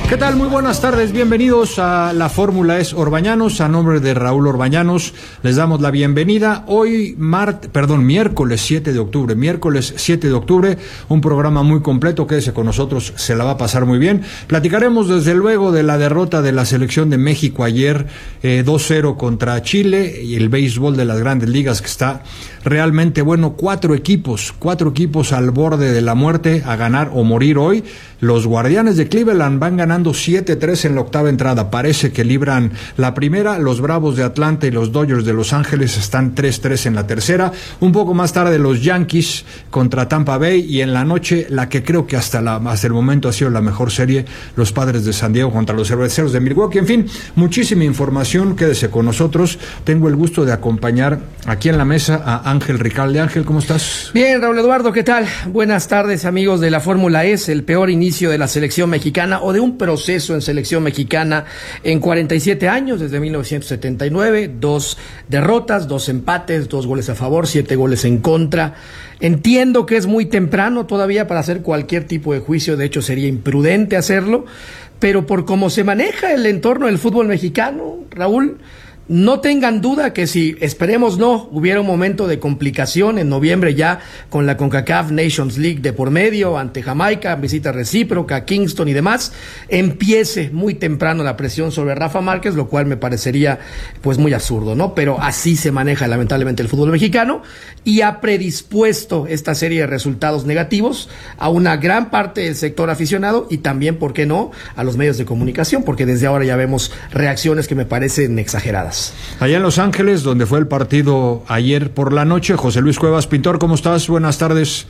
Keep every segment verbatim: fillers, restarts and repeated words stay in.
¿Qué tal? Muy buenas tardes, bienvenidos a la Fórmula Es Orbañanos. A nombre de Raúl Orbañanos les damos la bienvenida. Hoy, mart, perdón, miércoles siete de octubre, miércoles siete de octubre, un programa muy completo. Quédese con nosotros, se la va a pasar muy bien. Platicaremos desde luego de la derrota de la selección de México ayer, eh, dos cero contra Chile, y el béisbol de las Grandes Ligas que está realmente bueno. Cuatro equipos, cuatro equipos al borde de la muerte, a ganar o morir hoy. Los Guardianes de Cleveland van ganando siete tres en la octava entrada. Parece que libran la primera. Los Bravos de Atlanta y los Dodgers de Los Ángeles están tres tres en la tercera. Un poco más tarde los Yankees contra Tampa Bay, y en la noche la que creo que hasta, la, hasta el momento ha sido la mejor serie, los Padres de San Diego contra los Cerveceros de Milwaukee. En fin, muchísima información. Quédese con nosotros. Tengo el gusto de acompañar aquí en la mesa a Ángel Ricalde. Ángel, ¿cómo estás? Bien, Raúl Eduardo, ¿qué tal? Buenas tardes, amigos de la Fórmula E. El peor inicio de la selección mexicana, o de un proceso en selección mexicana en cuarenta y siete años, desde mil novecientos setenta y nueve, dos derrotas, dos empates, dos goles a favor, siete goles en contra. Entiendo que es muy temprano todavía para hacer cualquier tipo de juicio, de hecho sería imprudente hacerlo, pero por cómo se maneja el entorno del fútbol mexicano, Raúl, no tengan duda que si, esperemos no, hubiera un momento de complicación en noviembre ya con la CONCACAF Nations League de por medio, ante Jamaica, visita recíproca, Kingston y demás, empiece muy temprano la presión sobre Rafa Márquez, lo cual me parecería pues muy absurdo, ¿no? Pero así se maneja lamentablemente el fútbol mexicano, y ha predispuesto esta serie de resultados negativos a una gran parte del sector aficionado, y también, ¿por qué no?, a los medios de comunicación, porque desde ahora ya vemos reacciones que me parecen exageradas. Allá en Los Ángeles, donde fue el partido ayer por la noche, José Luis Cuevas. Pintor, ¿cómo estás? Buenas tardes.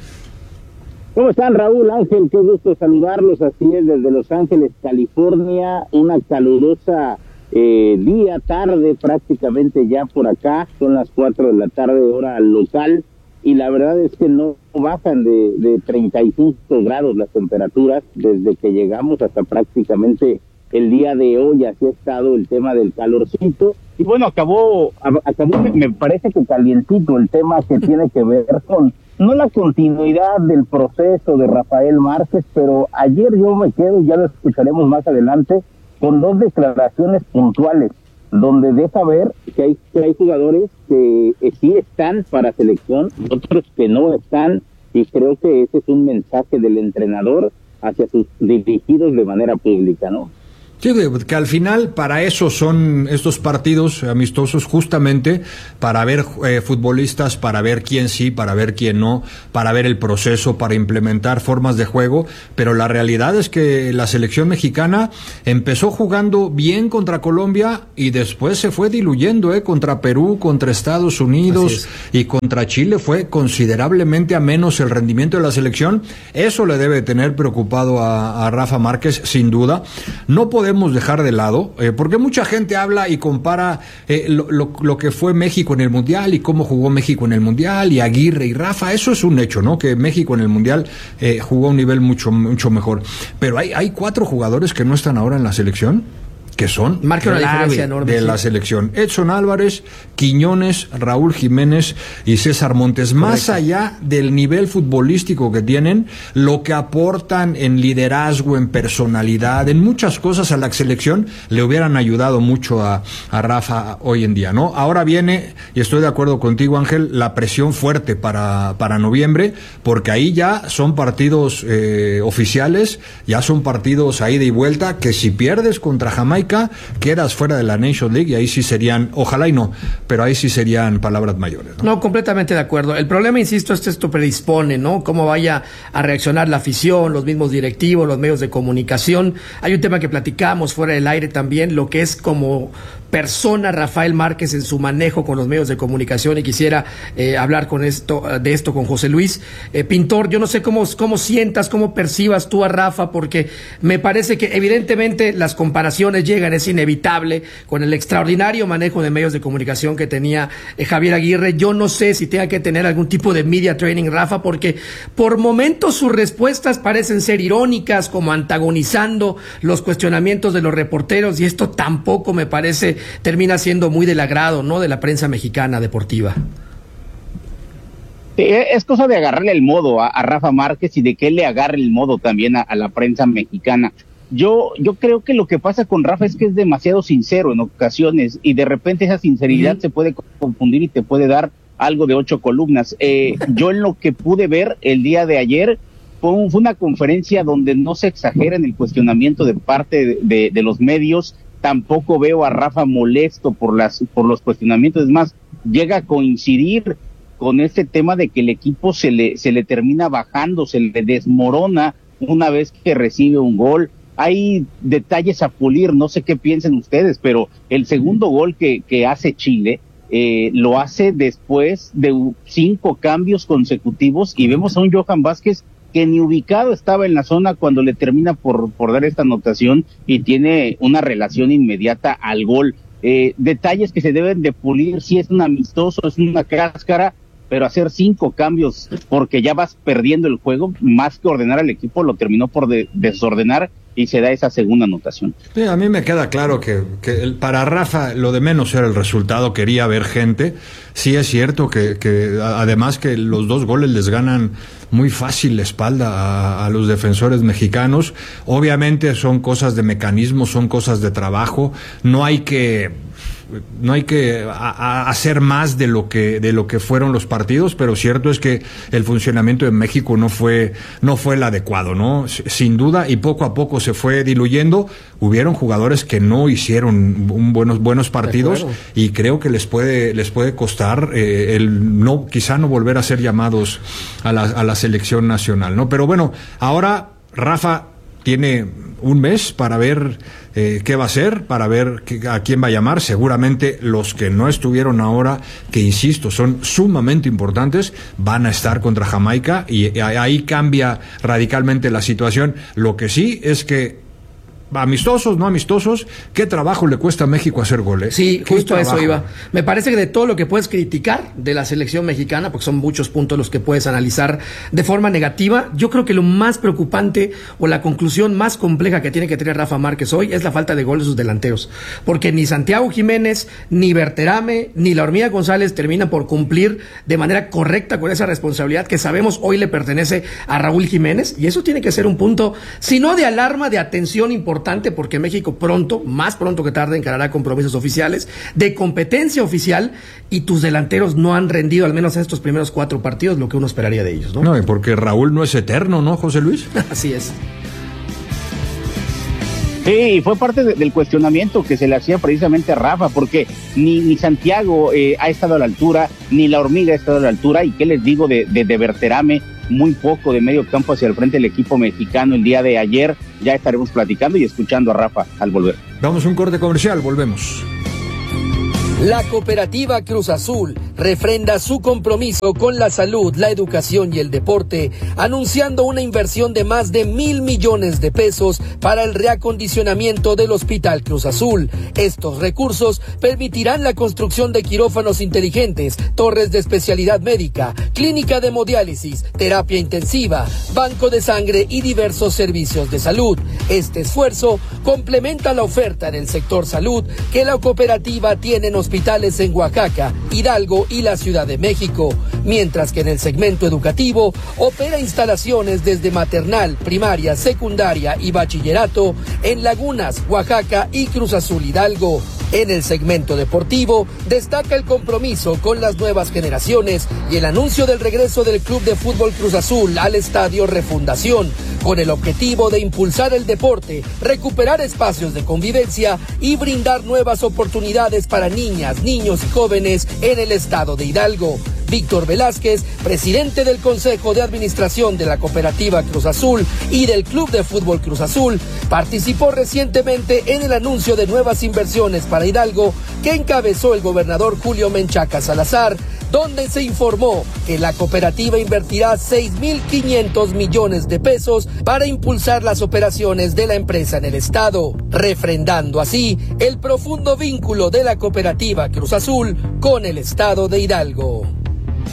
¿Cómo están, Raúl? Ángel, qué gusto saludarlos. Así es, desde Los Ángeles, California, una calurosa eh, día, tarde prácticamente ya por acá. Son las cuatro de la tarde, hora local, y la verdad es que no bajan de, de treinta y cinco grados las temperaturas desde que llegamos hasta prácticamente el día de hoy. Así ha estado el tema del calorcito. Y bueno, acabó, acabó me parece que calientito el tema que tiene que ver con, no la continuidad del proceso de Rafael Márquez, pero ayer yo me quedo, ya lo escucharemos más adelante, con dos declaraciones puntuales, donde deja ver que hay, que hay jugadores que eh, sí están para selección, otros que no están, y creo que ese es un mensaje del entrenador hacia sus dirigidos de manera pública, ¿no? Sí, que al final para eso son estos partidos amistosos, justamente para ver eh, futbolistas, para ver quién sí, para ver quién no, para ver el proceso, para implementar formas de juego. Pero la realidad es que la selección mexicana empezó jugando bien contra Colombia y después se fue diluyendo, eh, contra Perú, contra Estados Unidos y contra Chile. Fue considerablemente a menos el rendimiento de la selección. Eso le debe tener preocupado a, a Rafa Márquez, sin duda. No podemos dejar de lado, eh, porque mucha gente habla y compara eh, lo, lo, lo que fue México en el Mundial y cómo jugó México en el Mundial, y Aguirre y Rafa. Eso es un hecho, ¿no? Que México en el Mundial eh, jugó a un nivel mucho, mucho mejor. Pero hay, hay cuatro jugadores que no están ahora en la selección, que son marca una diferencia enorme de sí. la selección. Edson Álvarez, Quiñones, Raúl Jiménez y César Montes. Correcto. Más allá del nivel futbolístico que tienen, lo que aportan en liderazgo, en personalidad, en muchas cosas a la selección, le hubieran ayudado mucho a, a Rafa hoy en día, ¿no? Ahora viene, y estoy de acuerdo contigo, Ángel, la presión fuerte para, para noviembre, porque ahí ya son partidos eh, oficiales, ya son partidos a ida y vuelta, que si pierdes contra Jamaica, quedas fuera de la Nations League, y ahí sí serían, ojalá y no, pero ahí sí serían palabras mayores, ¿no? No, completamente de acuerdo. El problema, insisto, es que esto predispone, ¿no? Cómo vaya a reaccionar la afición, los mismos directivos, los medios de comunicación. Hay un tema que platicamos fuera del aire también, lo que es como persona Rafael Márquez en su manejo con los medios de comunicación, y quisiera eh, hablar con esto, de esto con José Luis. Eh, Pintor, yo no sé cómo, cómo sientas, cómo percibas tú a Rafa, porque me parece que evidentemente las comparaciones llegan, es inevitable, con el extraordinario manejo de medios de comunicación que tenía eh, Javier Aguirre. Yo no sé si tenga que tener algún tipo de media training Rafa, porque por momentos sus respuestas parecen ser irónicas, como antagonizando los cuestionamientos de los reporteros, y esto tampoco me parece, termina siendo muy del agrado, ¿no?, de la prensa mexicana deportiva. Es cosa de agarrarle el modo a, a Rafa Márquez, y de que él le agarre el modo también a, a la prensa mexicana. Yo, yo creo que lo que pasa con Rafa es que es demasiado sincero en ocasiones y de repente esa sinceridad uh-huh. se puede confundir y te puede dar algo de ocho columnas. Eh, yo en lo que pude ver el día de ayer fue, un, fue una conferencia donde no se exagera en el cuestionamiento de parte de, de, de los medios. Tampoco veo a Rafa molesto por las por los cuestionamientos. Es más, llega a coincidir con este tema de que el equipo se le se le termina bajando, se le desmorona una vez que recibe un gol. Hay detalles a pulir, no sé qué piensen ustedes, pero el segundo gol que, que hace Chile eh, lo hace después de cinco cambios consecutivos y vemos a un Johan Vázquez que ni ubicado estaba en la zona cuando le termina por, por dar esta anotación y tiene una relación inmediata al gol. Eh, detalles que se deben de pulir, si es un amistoso, es una cáscara, pero hacer cinco cambios porque ya vas perdiendo el juego, más que ordenar al equipo, lo terminó por de, desordenar y se da esa segunda anotación. Sí, a mí me queda claro que, que el, para Rafa lo de menos era el resultado, quería ver gente. Sí es cierto que, que además que los dos goles les ganan muy fácil la espalda a, a los defensores mexicanos. Obviamente son cosas de mecanismo, son cosas de trabajo. No hay que no hay que a, a hacer más de lo que de lo que fueron los partidos, pero cierto es que el funcionamiento de México no fue no fue el adecuado, ¿no? Sin duda, y poco a poco se fue diluyendo. Hubieron jugadores que no hicieron un buenos buenos partidos y creo que les puede les puede costar eh, el no quizá no volver a ser llamados a la a la selección nacional, ¿no? Pero bueno, ahora Rafa tiene un mes para ver eh, qué va a hacer, para ver qué, a quién va a llamar. Seguramente los que no estuvieron ahora, que insisto, son sumamente importantes, van a estar contra Jamaica y ahí cambia radicalmente la situación. Lo que sí es que amistosos, no amistosos, ¿qué trabajo le cuesta a México hacer goles? Sí, justo a eso iba. Me parece que de todo lo que puedes criticar de la selección mexicana, porque son muchos puntos los que puedes analizar de forma negativa, yo creo que lo más preocupante o la conclusión más compleja que tiene que tener Rafa Márquez hoy es la falta de goles de sus delanteros, porque ni Santiago Jiménez, ni Berterame, ni la Hormiga González terminan por cumplir de manera correcta con esa responsabilidad que sabemos hoy le pertenece a Raúl Jiménez, y eso tiene que ser un punto, si no de alarma, de atención importante, porque México pronto, más pronto que tarde, encarará compromisos oficiales de competencia oficial y tus delanteros no han rendido, al menos en estos primeros cuatro partidos, lo que uno esperaría de ellos, ¿no? No, y porque Raúl no es eterno, ¿no, José Luis? Así es. Sí, fue parte de, del cuestionamiento que se le hacía precisamente a Rafa, porque ni, ni Santiago eh, ha estado a la altura, ni la Hormiga ha estado a la altura, y qué les digo de, de, de Berterame, muy poco de medio campo hacia el frente del equipo mexicano el día de ayer. Ya estaremos platicando y escuchando a Rafa al volver. Vamos a un corte comercial, volvemos. La cooperativa Cruz Azul refrenda su compromiso con la salud, la educación y el deporte, anunciando una inversión de más de mil millones de pesos para el reacondicionamiento del Hospital Cruz Azul. Estos recursos permitirán la construcción de quirófanos inteligentes, torres de especialidad médica, clínica de hemodiálisis, terapia intensiva, banco de sangre y diversos servicios de salud. Este esfuerzo complementa la oferta en el sector salud que la cooperativa tiene en hospitales en Oaxaca, Hidalgo y la Ciudad de México, mientras que en el segmento educativo opera instalaciones desde maternal, primaria, secundaria y bachillerato en Lagunas, Oaxaca y Cruz Azul Hidalgo. En el segmento deportivo destaca el compromiso con las nuevas generaciones y el anuncio del regreso del Club de Fútbol Cruz Azul al Estadio Refundación, con el objetivo de impulsar el deporte, recuperar espacios de convivencia y brindar nuevas oportunidades para niñas, niños y jóvenes en el estado de Hidalgo. Víctor Velázquez, presidente del Consejo de Administración de la Cooperativa Cruz Azul y del Club de Fútbol Cruz Azul, participó recientemente en el anuncio de nuevas inversiones para Hidalgo que encabezó el gobernador Julio Menchaca Salazar, donde se informó que la cooperativa invertirá seis mil quinientos millones de pesos para impulsar las operaciones de la empresa en el estado, refrendando así el profundo vínculo de la cooperativa Cruz Azul con el estado de Hidalgo.